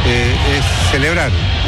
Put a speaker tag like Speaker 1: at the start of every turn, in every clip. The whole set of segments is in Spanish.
Speaker 1: es celebrar.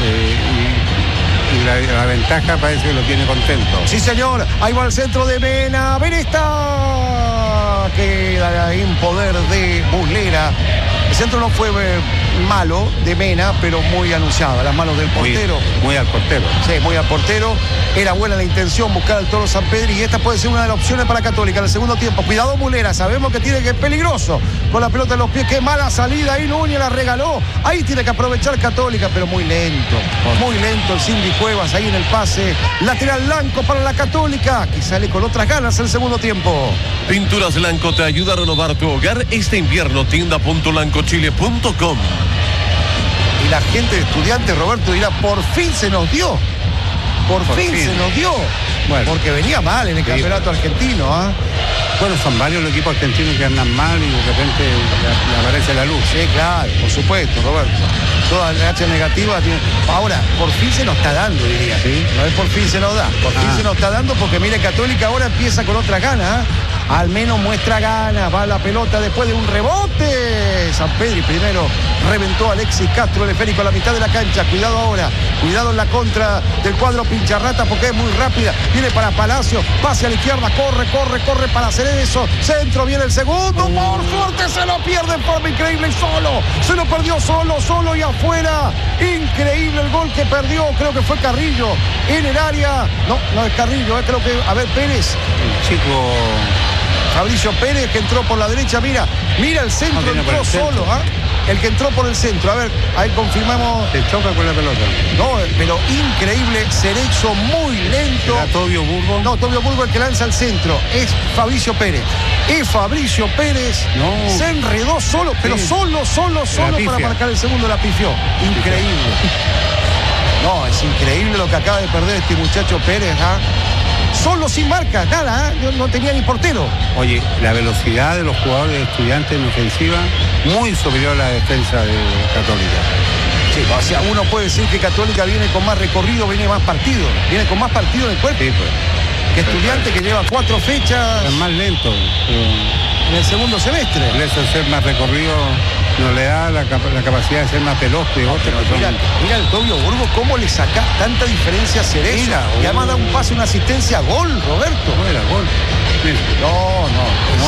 Speaker 1: Y la ventaja parece que lo tiene contento.
Speaker 2: Sí, señor. Ahí va el centro de Mena. ¡Ven esta! Queda en poder de Muslera. El centro no fue malo de Mena, pero muy anunciado. A las manos del portero.
Speaker 1: Muy al portero.
Speaker 2: Sí, muy al portero. Era buena la intención, buscar al Toro Sampedri. Y esta puede ser una de las opciones para Católica en el segundo tiempo. Cuidado Muslera. Sabemos que tiene que es peligroso. Con la pelota en los pies. Qué mala salida. Ahí Núñez la regaló. Ahí tiene que aprovechar Católica, pero muy lento. Muy lento el Cindy Cuevas ahí en el pase. Lateral blanco para la Católica, que sale con otras ganas en el segundo tiempo.
Speaker 3: Pinturas Blanco te ayuda a renovar tu hogar este invierno. Tienda.blancochile.com.
Speaker 2: Y la gente de Estudiantes, Roberto, dirá, por fin se nos dio. Por fin se nos dio. Bueno, porque venía mal en el campeonato argentino.
Speaker 1: Bueno, son varios los equipos argentinos que andan mal y de repente le aparece la luz.
Speaker 2: Sí, claro, por supuesto, Roberto. Toda la racha negativa tiene... Ahora, por fin se nos está dando, diría.
Speaker 1: ¿Sí?
Speaker 2: No es por fin se nos da. Por fin se nos está dando porque, mire, Católica ahora empieza con otras ganas. Al menos muestra ganas. Va la pelota después de un rebote. Sampedri primero reventó a Alexis Castro, el esférico a la mitad de la cancha. Cuidado ahora. Cuidado en la contra del cuadro Pincharrata porque es muy rápida. Viene para Palacio. Pase a la izquierda. Corre para hacer eso. Centro, viene el segundo. Por suerte se lo pierde en forma increíble y solo. Se lo perdió solo y afuera. Increíble el gol que perdió. Creo que fue Carrillo en el área. No es Carrillo. Creo que, a ver, Pérez.
Speaker 1: El chico
Speaker 2: Fabricio Pérez que entró por la derecha. Mira el centro, entró solo. El que entró por el centro. A ver, ahí confirmamos.
Speaker 1: Se choca con la pelota.
Speaker 2: No, pero increíble. Cerezo muy lento.
Speaker 1: ¿Será Tobio Burgo?
Speaker 2: No, Tobio Burgo el que lanza al centro. Es Fabricio Pérez.
Speaker 1: No.
Speaker 2: Se enredó solo, pero solo para marcar el segundo. La pifió. Increíble. No, es increíble lo que acaba de perder este muchacho Pérez. Solo sin marca, nada, no tenía ni portero.
Speaker 1: Oye, la velocidad de los jugadores de Estudiantes en ofensiva muy superior a la defensa de Católica.
Speaker 2: Sí, o sea, uno puede decir que Católica viene con más recorrido, viene más partido, viene con más partido en el cuerpo.
Speaker 1: Sí, pues.
Speaker 2: Que Estudiante que lleva 4 fechas.
Speaker 1: Es más lento.
Speaker 2: En el segundo semestre.
Speaker 1: Por eso ser más recorrido no le da la capacidad de ser más veloz que otros.
Speaker 2: Mira el Tobio Burgo cómo le saca tanta diferencia a Cerezo. Y además da un pase, una asistencia, gol, Roberto.
Speaker 1: No era gol.
Speaker 2: No.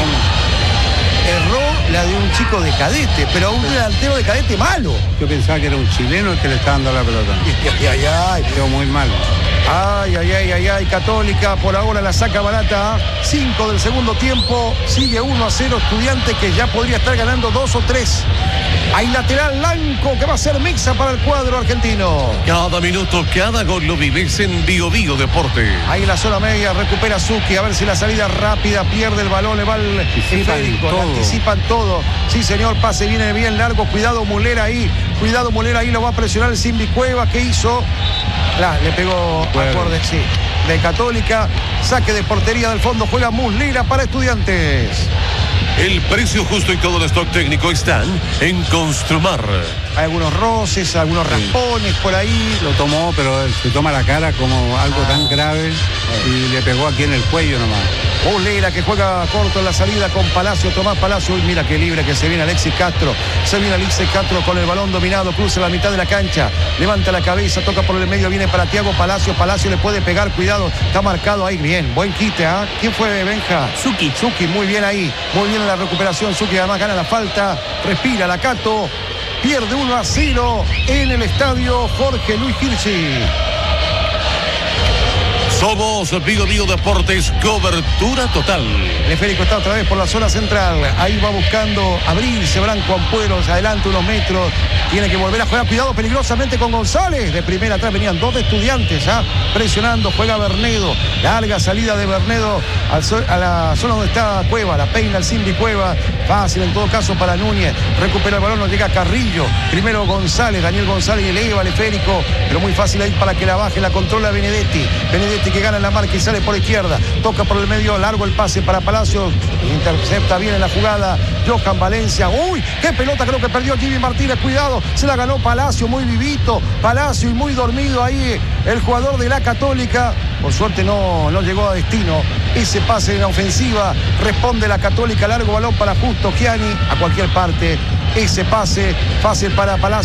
Speaker 2: Erró la de un chico de cadete, pero un delantero de cadete malo.
Speaker 1: Yo pensaba que era un chileno el que le estaba dando la pelota.
Speaker 2: Ay.
Speaker 1: Quedó muy mal.
Speaker 2: Ay, Católica por ahora la saca barata. 5 del segundo tiempo, sigue 1-0 Estudiante que ya podría estar ganando 2 o 3. Hay lateral blanco que va a ser mixa para el cuadro argentino.
Speaker 3: Cada minuto, cada gol lo vives en Bio Deporte.
Speaker 2: Ahí en la zona media recupera Zucchi, a ver si la salida rápida, pierde el balón, le va el esférico, anticipan todo. Sí, señor, pase viene bien largo, cuidado Muslera ahí, lo va a presionar el Cindy Cuevas, ¿qué hizo? Le pegó al borde, sí, de Católica, saque de portería del fondo, juega Muslera para Estudiantes.
Speaker 3: El precio justo y todo el stock técnico están en Construmar.
Speaker 2: Hay algunos roces, algunos raspones por ahí.
Speaker 1: Lo tomó, pero se toma la cara como algo tan grave y le pegó aquí en el cuello nomás.
Speaker 2: Muslera que juega corto en la salida con Palacio, Tomás Palacio. Uy, mira qué libre que se viene Alexis Castro. Se viene Alexis Castro con el balón dominado, cruza la mitad de la cancha, levanta la cabeza, toca por el medio, viene para Thiago Palacio. Palacio le puede pegar, cuidado, está marcado ahí, bien, buen quite, ¿Quién fue, Benja? Zucchi, muy bien ahí, muy bien en la recuperación. Zucchi además gana la falta, respira la Cato, pierde 1-0 en el estadio Jorge Luis Hirschi.
Speaker 3: Somos Bio Deportes, cobertura total.
Speaker 2: El esférico está otra vez por la zona central. Ahí va buscando abrirse Branco Ampueros. Adelante unos metros. Tiene que volver a jugar. Cuidado peligrosamente con González. De primera atrás venían 2 de Estudiantes. Presionando. Juega Bernedo. Larga salida de Bernedo a la zona donde está Cueva. La peina el Cindy Cueva. Fácil en todo caso para Núñez. Recupera el balón. No llega Carrillo. Primero González. Daniel González eleva el esférico. Pero muy fácil ahí para que la baje. La controla Benedetti. Benedetti que gana en la marca y sale por izquierda. Toca por el medio. Largo el pase para Palacios. Intercepta bien en la jugada Johan Valencia. Uy, qué pelota creo que perdió Jimmy Martínez. Cuidado, se la ganó Palacio, muy vivito. Palacio y muy dormido ahí el jugador de la Católica. Por suerte no llegó a destino. Ese pase en la ofensiva. Responde la Católica. Largo balón para Justo Gianni. A cualquier parte. Ese pase fácil para Palacio.